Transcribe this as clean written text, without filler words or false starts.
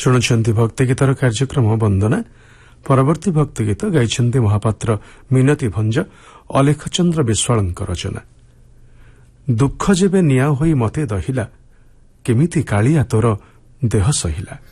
ଶୁଣୁଛନ୍ତି ଭକ୍ତିଗୀତର କାର୍ଯ୍ୟକ୍ରମ ବନ୍ଦନା। ପରବର୍ତ୍ତୀ ଭକ୍ତିଗୀତ ଗାଇଛନ୍ତି ମହାପାତ୍ର ମିନତୀ ଭଞ୍ଜ, ଅଲେଖଚନ୍ଦ୍ର ବିଶ୍ୱାଳଙ୍କ ରଚନା। ଦୁଃଖ ଯେବେ ନିଆଁ ହୋଇ ମତେ ଦହିଲା, କେମିତି କାଳିଆ ତୋର ଦେହ ସହିଲା।